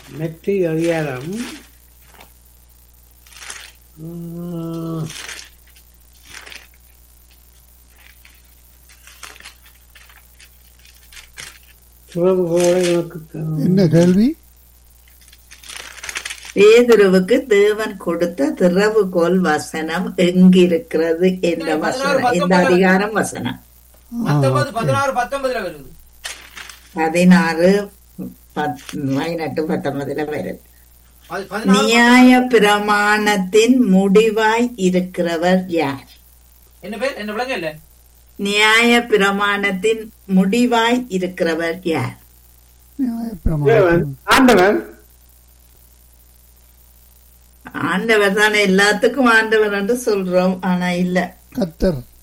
நெற்றி அதிகாரம் '. என்ன கேள்வி? பேதுருவுக்கு தேவன் கொடுத்த திறவுகோல் வசனம் எங்கிருக்கிறது? எந்த வசனம்? எந்த அதிகாரம் வசனம்? 16:18 வருது. நியாய பிரமாணத்தின் முடிவாய் இருக்கிறவர் யார்? என்ன பேர்? என்ன விளங்க இல்ல? நியாய பிரமாணத்தின் முடிவாய் இருக்கிறவர் யார்? ஆண்டவர். ஆண்டவர் தானே, எல்லாத்துக்கும் ஆண்டவர் என்று சொல்றோம். ஆனா இல்ல, கர்த்தர்.